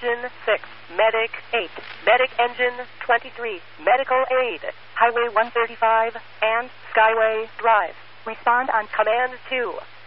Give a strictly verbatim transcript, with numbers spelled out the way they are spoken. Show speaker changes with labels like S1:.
S1: Engine six, Medic eight, Medic Engine twenty-three, Medical Aid, Highway one thirty-five, and Skyway Drive. Respond on Command two.